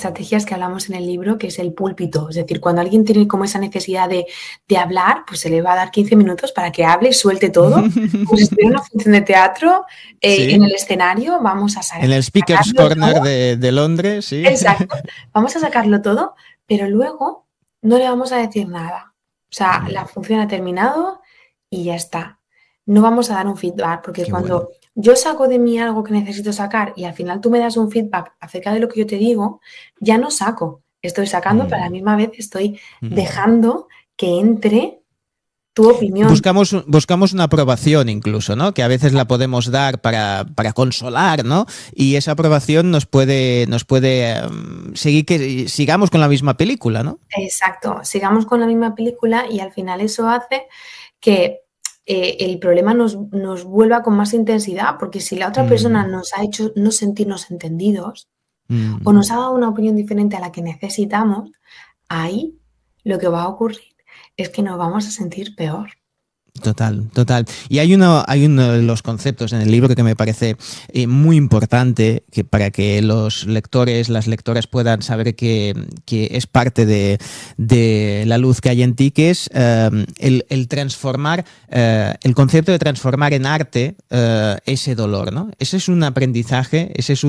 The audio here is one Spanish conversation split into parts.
estrategias que hablamos en el libro, que es el púlpito. Es decir, cuando alguien tiene como esa necesidad de hablar, pues se le va a dar 15 minutos para que hable y suelte todo. Como si estuviera en una función de teatro, en Sí, el escenario, vamos a en el Speaker's sacarlo Corner todo. de Londres, sí. Exacto, vamos a sacarlo todo, pero luego no le vamos a decir nada. O sea, la función ha terminado y ya está. No vamos a dar un feedback, porque Qué bueno. cuando yo saco de mí algo que necesito sacar y al final tú me das un feedback acerca de lo que yo te digo, ya no saco. Estoy sacando, pero a la Mm, misma vez estoy mm. dejando que entre tu opinión. Buscamos una aprobación incluso, ¿no? Que a veces la podemos dar para consolar, ¿no? Y esa aprobación nos puede seguir que sigamos con la misma película, ¿no? Exacto, sigamos con la misma película y al final eso hace que el problema nos vuelva con más intensidad, porque si la otra persona Mm, nos ha hecho no sentirnos entendidos o mm. nos ha dado una opinión diferente a la que necesitamos, ahí lo que va a ocurrir es que nos vamos a sentir peor. Total, total. Y hay uno de los conceptos en el libro que me parece muy importante que para que los lectores, las lectoras puedan saber que es parte de la luz que hay en ti, que es el transformar, el concepto de transformar en arte ese dolor, ¿no? Ese es un aprendizaje,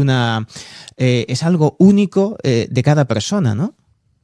es algo único de cada persona, ¿no?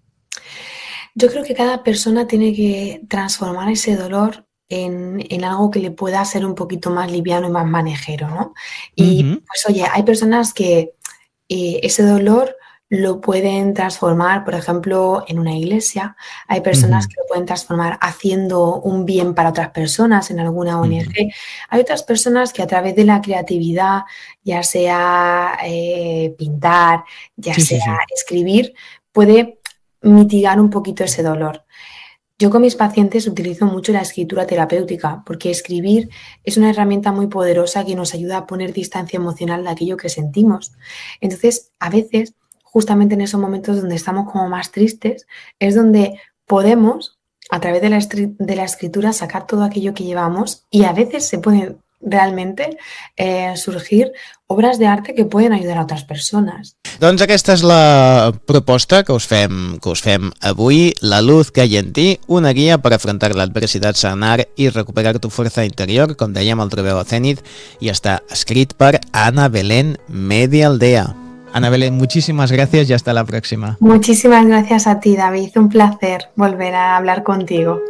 Yo creo que cada persona tiene que transformar ese dolor en algo que le pueda ser un poquito más liviano y más manejero, ¿no? Y Ujú, pues oye, hay personas que ese dolor lo pueden transformar, por ejemplo, en una iglesia. Hay personas ujú, que lo pueden transformar haciendo un bien para otras personas en alguna ujú. ONG. Hay otras personas que a través de la creatividad, ya sea pintar, ya Sí, sea sí, sí. escribir, puede mitigar un poquito ese dolor. Yo con mis pacientes utilizo mucho la escritura terapéutica porque escribir es una herramienta muy poderosa que nos ayuda a poner distancia emocional de aquello que sentimos. Entonces, a veces, justamente en esos momentos donde estamos como más tristes, es donde podemos, a través de la escritura, sacar todo aquello que llevamos y a veces se pueden realmente surgir obras de arte que pueden ayudar a otras personas. Doncs aquesta és la proposta que us fem avui, La luz que hay en ti, una guia per afrontar l'adversitat, sanar i recuperar tu fuerza interior, com dèiem, el trobeu a Zenit, i està escrit per Ana Belén Medialdea. Ana Belén, muchísimas gracias y hasta la próxima. Muchísimas gracias a ti, David. Un placer volver a hablar contigo.